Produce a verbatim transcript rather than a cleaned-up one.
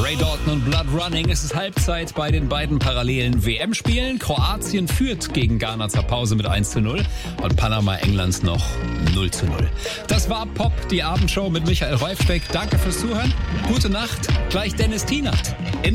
Ray Dalton und Blood Running. Es ist Halbzeit bei den beiden parallelen W M-Spielen. Kroatien führt gegen Ghana zur Pause mit eins zu null und Panama Englands noch null zu null. Das war Pop, die Abendshow mit Michael Häufspeck. Danke fürs Zuhören. Gute Nacht. Gleich Dennis Tienert.